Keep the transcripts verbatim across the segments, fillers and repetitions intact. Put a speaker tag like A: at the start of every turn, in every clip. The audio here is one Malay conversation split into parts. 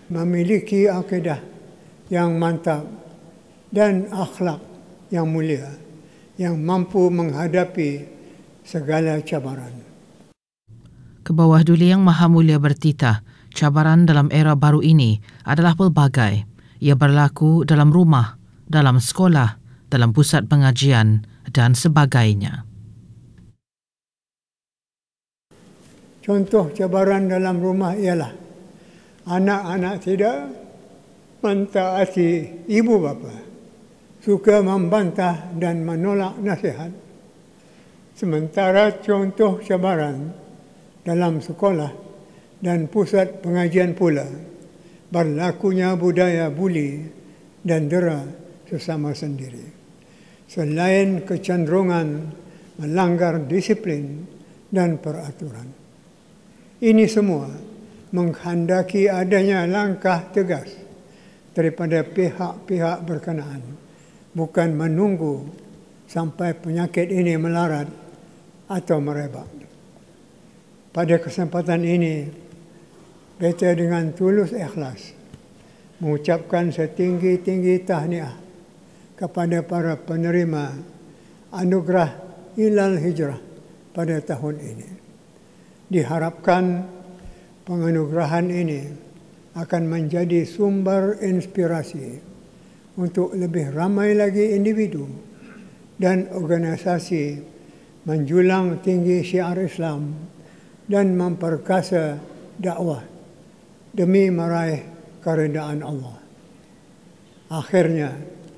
A: memiliki akidah yang mantap dan akhlak yang mulia yang mampu menghadapi segala cabaran.
B: Kebawah Duli Yang Maha Mulia bertitah, cabaran dalam era baru ini adalah pelbagai. Ia berlaku dalam rumah, dalam sekolah, dalam pusat pengajian dan sebagainya.
A: Contoh cabaran dalam rumah ialah anak-anak tidak mentaati ibu bapa, suka membantah dan menolak nasihat. Sementara contoh cabaran dalam sekolah dan pusat pengajian pula berlakunya budaya buli dan dera sesama sendiri. Selain kecenderungan melanggar disiplin dan peraturan. Ini semua menghendaki adanya langkah tegas daripada pihak-pihak berkenaan, bukan menunggu sampai penyakit ini melarat atau merebak. Pada kesempatan ini, beta dengan tulus ikhlas mengucapkan setinggi-tinggi tahniah kepada para penerima anugerah Hilal Hijrah pada tahun ini. Diharapkan penganugerahan ini akan menjadi sumber inspirasi untuk lebih ramai lagi individu dan organisasi menjulang tinggi syiar Islam dan memperkasa dakwah demi meraih keridaan Allah. Akhirnya,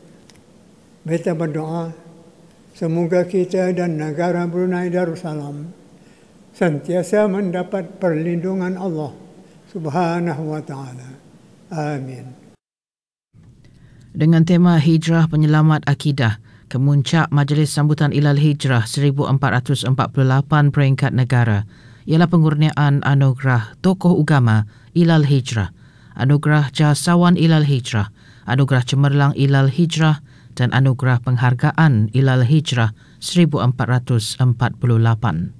A: beta berdoa semoga kita dan negara Brunei Darussalam sentiasa mendapat perlindungan Allah Subhanahu wa taala. Amin.
B: Dengan tema Hijrah Penyelamat Akidah, kemuncak Majlis Sambutan Hilal Hijrah seribu empat ratus empat puluh lapan peringkat negara ialah pengurniaan anugerah tokoh agama Hilal Hijrah, anugerah Jasawan Hilal Hijrah, anugerah Cemerlang Hilal Hijrah dan anugerah penghargaan Hilal Hijrah seribu empat ratus empat puluh lapan.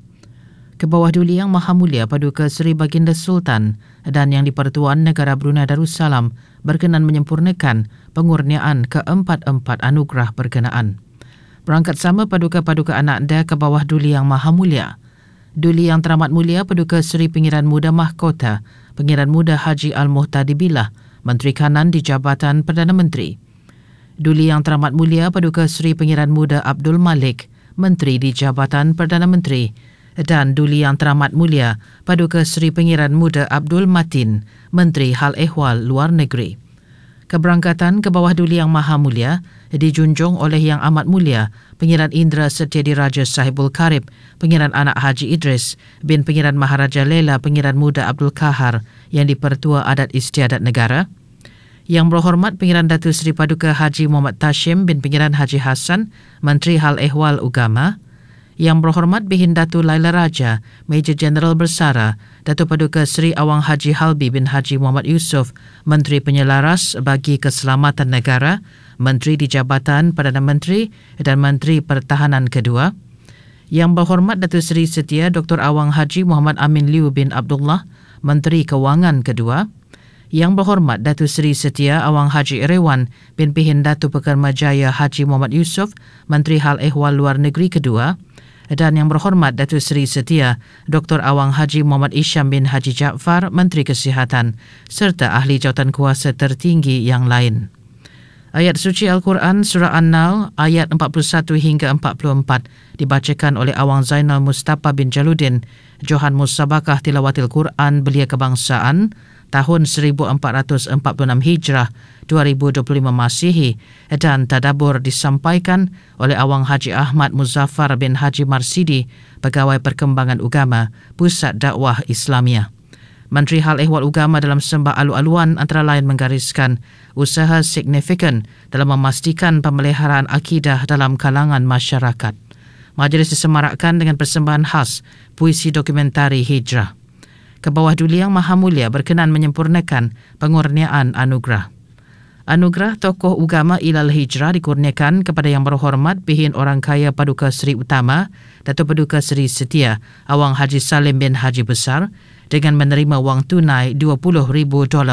B: Kebawah Duli Yang Maha Mulia Paduka Seri Baginda Sultan dan Yang di-Pertuan Negara Brunei Darussalam berkenan menyempurnakan pengurniaan keempat-empat anugerah berkenaan. Berangkat sama Paduka-Paduka Ananda Kebawah Duli Yang Maha Mulia, Duli Yang Teramat Mulia Paduka Seri Pengiran Muda Mahkota, Pengiran Muda Haji Al-Muhtadi Billah, Menteri Kanan di Jabatan Perdana Menteri. Duli Yang Teramat Mulia Paduka Seri Pengiran Muda Abdul Malik, Menteri di Jabatan Perdana Menteri. Dan Duli Yang Teramat Mulia Paduka Seri Pengiran Muda Abdul Matin, Menteri Hal Ehwal Luar Negeri. Keberangkatan Kebawah Duli Yang Maha Mulia dijunjung oleh Yang Amat Mulia Pengiran Indra Setyadi Raja Sahibul Karib, Pengiran Anak Haji Idris bin Pengiran Maharaja Lela Pengiran Muda Abdul Kahar Yang di-Pertua Adat Istiadat Negara. Yang Berhormat Pengiran Datuk Seri Paduka Haji Muhammad Tashim bin Pengiran Haji Hassan, Menteri Hal Ehwal Agama. Yang Berhormat Bihin Datuk Laila Raja, Major Jeneral Bersara, Datuk Paduka Seri Awang Haji Halbi bin Haji Muhammad Yusof, Menteri Penyelaras bagi Keselamatan Negara, Menteri di Jabatan Perdana Menteri dan Menteri Pertahanan kedua. Yang Berhormat Datuk Seri Setia Doktor Awang Haji Muhammad Amin Liu bin Abdullah, Menteri Kewangan kedua. Yang Berhormat Datuk Seri Setia Awang Haji Erewan bin Bihin Datuk Pekerma Jaya Haji Muhammad Yusof, Menteri Hal Ehwal Luar Negeri kedua. Dan Yang Berhormat Datuk Seri Setia Doktor Awang Haji Muhammad Isham bin Haji Jaafar, Menteri Kesihatan, serta ahli jawatan kuasa tertinggi yang lain. Ayat suci Al-Quran Surah An-Nahl ayat empat puluh satu hingga empat puluh empat dibacakan oleh Awang Zainal Mustafa bin Jaludin, Johan Musabakah Tilawatil Quran Belia Kebangsaan tahun seribu empat ratus empat puluh enam Hijrah dua ribu dua puluh lima Masihi, dan tadabbur disampaikan oleh Awang Haji Ahmad Muzaffar bin Haji Marsidi, Pegawai Perkembangan Agama, Pusat Dakwah Islamiyah. Menteri Hal Ehwal Agama dalam sembah alu-aluan antara lain menggariskan usaha signifikan dalam memastikan pemeliharaan akidah dalam kalangan masyarakat. Majlis disemarakkan dengan persembahan khas puisi dokumentari Hijrah. Kebawah Duli Yang Maha Mulia berkenan menyempurnakan pengurniaan anugerah. Anugerah Tokoh Agama Hilal Hijrah dikurniakan kepada Yang Berhormat Bihin Orang Kaya Paduka Seri Utama, Datuk Paduka Seri Setia Awang Haji Salim bin Haji Besar dengan menerima wang tunai dua puluh ribu dolar